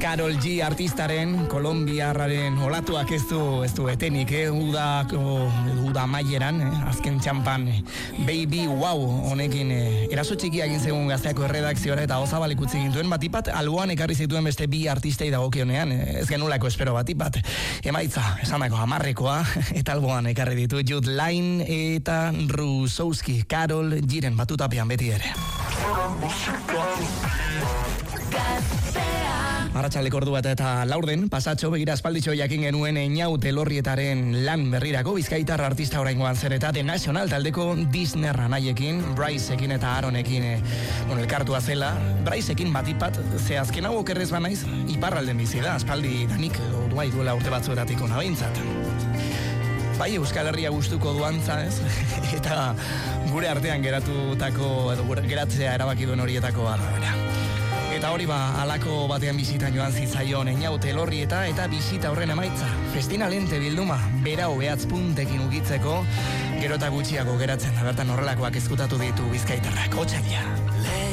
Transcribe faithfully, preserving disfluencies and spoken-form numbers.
Karol G artistaren, kolombiarraren olatuak ez du, ez du etenik, eh? Udako, uda maieran, eh? Azken txampan, eh? Baby Wow, honekin eh? eraso txikia egin zegoen Gazteako erredakziora eta Ozabal ikutzi gintuen batipat, alboan ekarri zituen beste bi artistei dagokionean, eh? Ez genulako espero batipat. Emaitza, esanako hamarrekoa, eta alboan ekarri ditu Jude Line eta Rusowski, Karol Giren batutapean beti ere. Arratxaldeko ordu bat eta laurden, pasatxo begira espalditxo jakin genuen Einaut Elorrietaren lan berrirako bizkaitar artista oraingoan zer eta The National taldeko Disner anaiekin, Bryceekin eta Aaronekin eh, bueno, elkartua zela. Bryceekin batipat, ze azken hau okerrez banaiz, iparralden bizi da, aspaldi danik duai duela urte batzuetatik ona behintzat. Bai, Euskal Herria gustuko duantza, ez? Eta gure artean geratutako, edo geratzea erabaki duen horietako arabera. Eta hori ba, alako batean bizitan joan zitzaion Einaut Elorrieta eta bizita horren emaitza. Festina lente bilduma, bera hobeatz puntekin ugitzeko, gero eta gutxiago geratzen, bertan horrelakoak ezkutatu ditu bizkaitarrak, otsaila.